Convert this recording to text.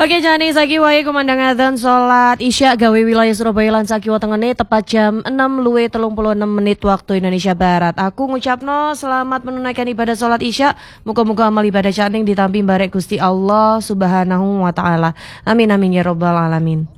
Oke, jani saiki wae kumandang adzan salat Isya gawe wilayah Surabaya lan sakiwa tengene tepat jam 6:36 waktu Indonesia Barat. Aku ngucapno selamat menunaikan ibadah salat Isya. Muga-muga amal ibadah caning ditampi barek Gusti Allah Subhanahu wa taala. Amin amin ya rabbal alamin.